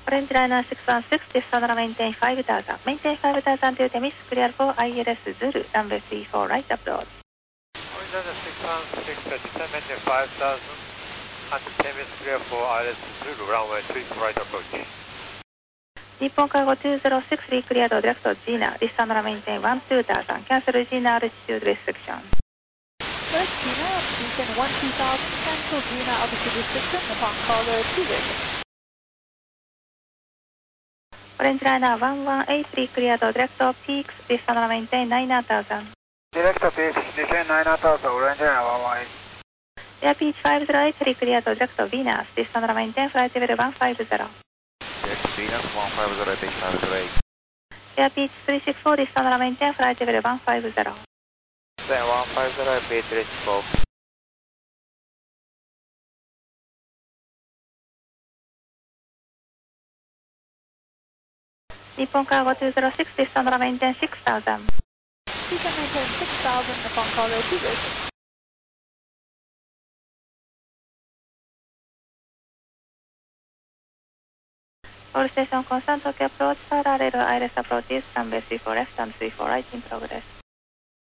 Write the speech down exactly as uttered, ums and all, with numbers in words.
Orange Liner six one six, descend runway maintain five thousand. Maintain five thousand to Temis, clear for I L S Zulu, runway three four right approach. Orange Liner six one six, descend maintain five thousand, and Temis clear for I L S Zulu, runway three four right approach. Nippon Cargo two zero six, re-cleared direct to Gina, descend runway maintain one two thousand, cancel Gina altitude restriction. First Gina, descend one two thousand, cancel Gina altitude restriction upon caller two zero. Orange Liner one one eight, re-cleared direct to Peaks, descend runway maintain nine thousand. Direct to Peaks, descend nine thousand, Orange Liner one one eight. Air Peach five zero eight, re-cleared direct to Venus, descend runway maintain flight level one five zero. Direct to Venus one five zero, Peach five zero eight. Air Peach three six four, descend runway maintain flight level one five zero. Then one five zero, Peach three six four. Nippon Cargo two zero six, descend runway maintain six thousand. Descend maintain six thousand upon caller two zero. All station constant, Tokyo approach, parallel I L S approach east, runway three four left and three four right in progress.